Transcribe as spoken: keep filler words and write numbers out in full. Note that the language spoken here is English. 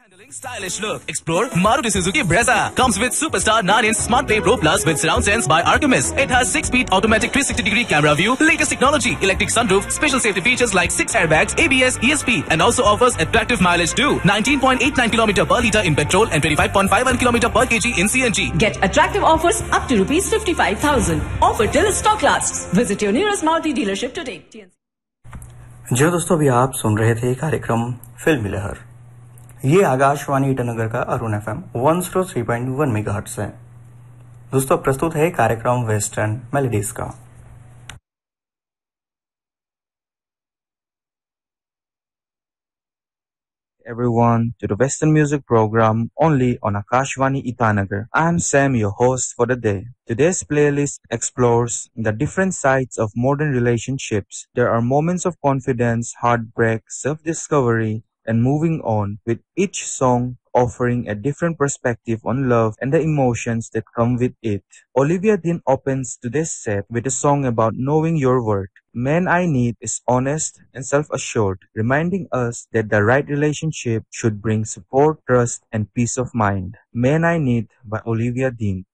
Handling stylish look. Explore Maruti Suzuki Brezza. Comes with Superstar nine inch Smart Pay Pro Plus with Surround Sense by Artemis. It has six speed automatic three sixty degree camera view, latest technology, electric sunroof, special safety features like six airbags, A B S, E S P, and also offers attractive mileage too. nineteen point eight nine kilometers per litre in petrol and twenty-five point five one kilometers per kg in C N G. Get attractive offers up to rupees fifty-five thousand. Offer till stock lasts. Visit your nearest Maruti dealership today. जी दोस्तों, अभी आप सुन रहे थे कार्यक्रम फिल्मी लहर। ये आकाशवाणी ईटानगर का Arun F M one zero three point one megahertz है। दोस्तों, प्रस्तुत है कार्यक्रम वेस्टर्न मेलोडीज का। Everyone to the Western Music Program only on Akashvani Itanagar. I am Sam, your host for the day. Today's playlist explores the different sides of modern relationships. There are moments of confidence, heartbreak, self-discovery, and moving on, with each song offering a different perspective on love and the emotions that come with it. Olivia Dean opens today's set with a song about knowing your worth. Man I Need is honest and self-assured, reminding us that the right relationship should bring support, trust, and peace of mind. Man I Need by Olivia Dean.